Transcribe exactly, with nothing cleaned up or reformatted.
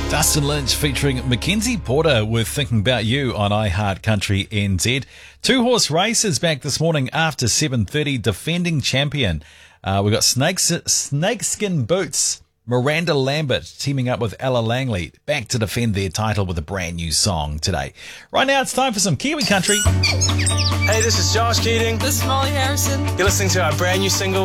Dustin Lynch featuring Mackenzie Porter with Thinking About You on iHeart Country N Z. Two horse races back this morning after seven thirty. Defending champion. Uh, we've got Snakes, Snakeskin Boots, Miranda Lambert teaming up with Ella Langley back to defend their title with a brand new song today. Right now it's time for some Kiwi Country. Hey, this is Josh Keating. This is Molly Harrison. You're listening to our brand new single,